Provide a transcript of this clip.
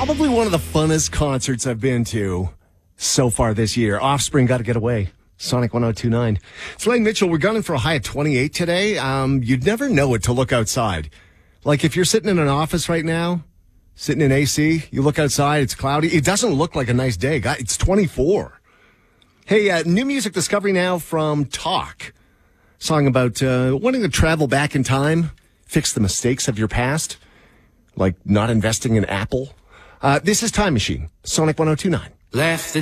Probably one of the funnest concerts I've been to so far this year. Offspring, Gotta Get Away. Sonic 102.9. It's Lane Mitchell. We're gunning for a high of 28 today. You'd never know it to look outside. Like if you're sitting in an office right now, sitting in AC, you look outside, it's cloudy. It doesn't look like a nice day. It's 24. Hey, new music discovery now from Talk. Song about wanting to travel back in time, fix the mistakes of your past, like not investing in Apple. This is Time Machine, Sonic 102.9. Left